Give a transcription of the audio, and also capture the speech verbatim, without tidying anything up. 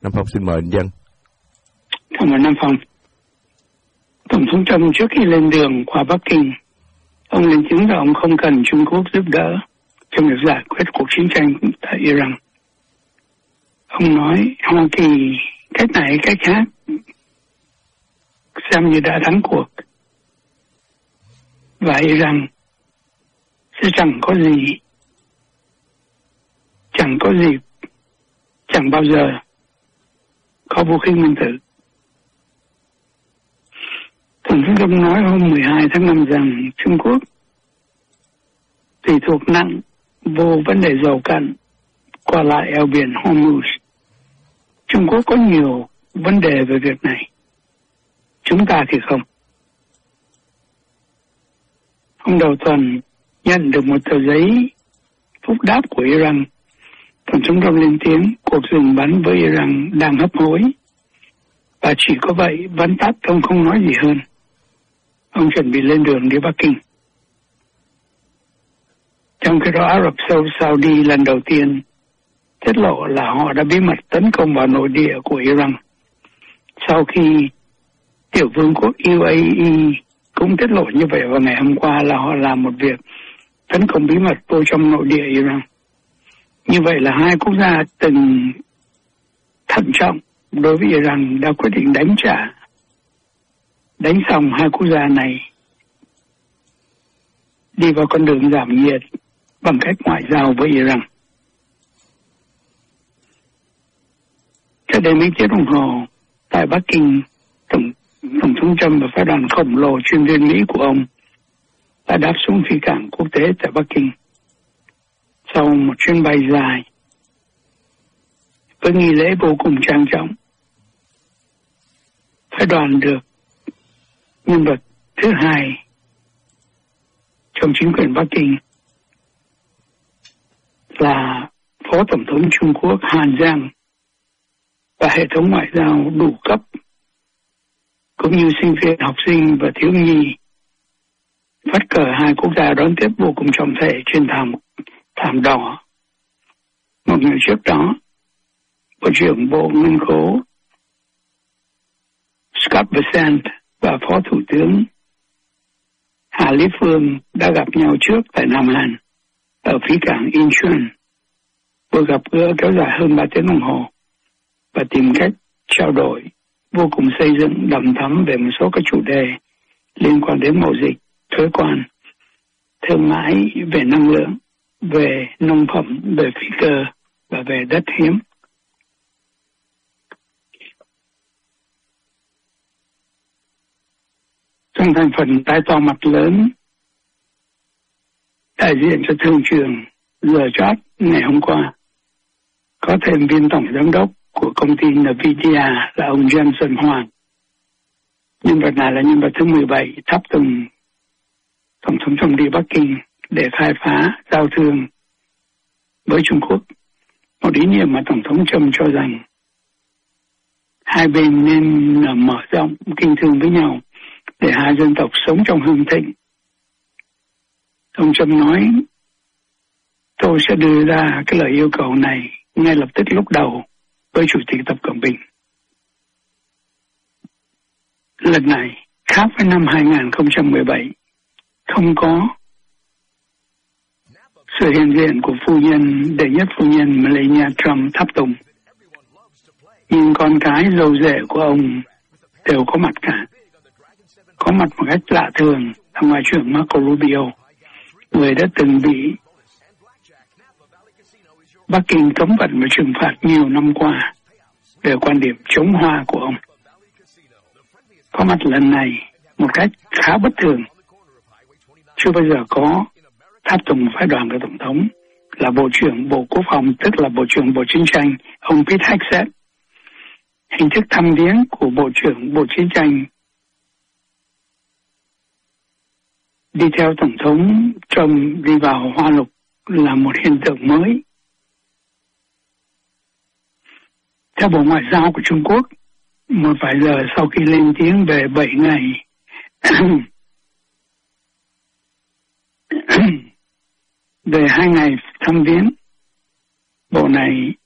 Nam Phong xin mời anh Dân. Cảm ơn Nam Phong. Tổng thống Trump trước khi lên đường qua Bắc Kinh, ông lên tiếng là ông không cần Trung Quốc giúp đỡ trong việc giải quyết cuộc chiến tranh tại Iran. Ông nói Hoa Kỳ cách này cách khác xem như đã thắng cuộc và Iran sẽ chẳng có gì chẳng có gì chẳng bao giờ có vũ khí nguyên tử. Tổng thống Trump nói hôm mười hai tháng năm rằng Trung Quốc tùy thuộc nặng vô vấn đề dầu cạn qua lại eo biển Hormuz. Trung Quốc có nhiều vấn đề về việc này, chúng ta thì không. Hôm đầu tuần nhận được một tờ giấy phúc đáp của Iran. Tổng thống Trump lên tiếng cuộc dừng bắn với Iran đang hấp hối và chỉ có vậy vắn tắt, ông không nói gì hơn. Ông chuẩn bị lên đường đi Bắc Kinh. Trong khi đó Ả Rập Saudi lần đầu tiên tiết lộ là họ đã bí mật tấn công vào nội địa của Iran sau khi tiểu vương quốc u a e cũng tiết lộ như vậy vào ngày hôm qua là họ làm một việc tấn công bí mật vô trong nội địa Iran. Như vậy là hai quốc gia từng thận trọng đối với Iran đã quyết định đánh trả. Đánh xong hai quốc gia này đi vào con đường giảm nhiệt bằng cách ngoại giao với Iran. Cho đến mấy tiếng đồng hồ tại Bắc Kinh, Tổng, Tổng thống Trump và phái đoàn khổng lồ chuyên viên Mỹ của ông đã đáp xuống phi cảng quốc tế tại Bắc Kinh. Sau một chuyến bay dài với nghi lễ vô cùng trang trọng, phái đoàn được nhân vật thứ hai trong chính quyền Bắc Kinh là Phó Tổng thống Trung Quốc Hàn Giang và hệ thống ngoại giao đủ cấp cũng như sinh viên, học sinh và thiếu nhi phất cờ hai quốc gia đón tiếp vô cùng trọng thể trên thảm thảm đỏ. Một ngày trước đó, Bộ trưởng Bộ Ngân khố Scott Bessent và Phó Thủ tướng Hà Lý Phương đã gặp nhau trước tại Nam Hàn ở phía cảng Incheon. Buổi gặp gỡ kéo dài hơn ba tiếng đồng hồ và tìm cách trao đổi vô cùng xây dựng đầm thắm về một số các chủ đề liên quan đến mậu dịch, thuế quan, thương mại, về năng lượng, về nông phẩm, về phi cơ và về đất hiếm. Trong thành phần tai to mặt lớn đại diện cho thương trường giờ chót ngày hôm qua có thêm viên tổng giám đốc của công ty Nvidia là ông Jensen Huang. Nhân vật này là nhân vật thứ mười bảy tháp tùng Tổng thống Trump đi Bắc Kinh để khai phá giao thương với Trung Quốc. Một ý niệm mà Tổng thống Trump cho rằng hai bên nên mở rộng kinh thương với nhau để hai dân tộc sống trong hưng thịnh. Ông Trump nói, tôi sẽ đưa ra cái lời yêu cầu này ngay lập tức lúc đầu với Chủ tịch Tập Cận Bình. Lần này, khác với năm hai không một bảy, không có sự hiện diện của phu nhân, đệ nhất phu nhân Melania Trump tháp tùng. Nhưng con cái dâu rể của ông đều có mặt cả. Có mặt một cách lạ thường là Ngoại trưởng Marco Rubio, người đã từng bị Bắc Kinh cấm vận và trừng phạt nhiều năm qua về quan điểm chống Hoa của ông. Có mặt lần này một cách khá bất thường. Chưa bao giờ có tháp tùng phái đoàn của Tổng thống là Bộ trưởng Bộ Quốc phòng, tức là Bộ trưởng Bộ Chiến tranh, ông Pete Hegseth. Hình thức thăm viếng của Bộ trưởng Bộ Chiến tranh đi theo Tổng thống Trump đi vào Hoa Lục là một hiện tượng mới. Theo Bộ Ngoại giao của Trung Quốc, một vài giờ sau khi lên tiếng về bảy ngày về hai ngày thăm viếng, Bộ này